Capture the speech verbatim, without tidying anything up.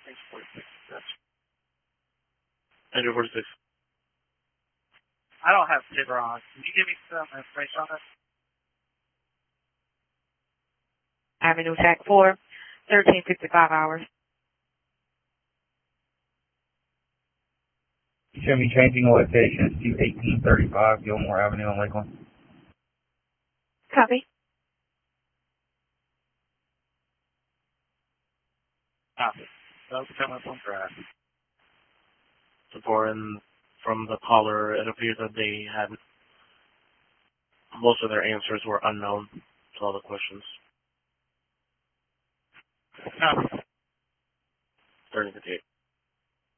Andrew forty-six. I don't have paper on. Can you give me some information on this? Avenue Tech four, thirteen fifty-five hours. You should be changing location to eighteen thirty-five Gilmore Avenue in Lakeland. Copy. Copy. That's coming from Drive. Support, and from the caller, it appears that they had most of their answers were unknown to all the questions. Copy. thirty fifty-eight.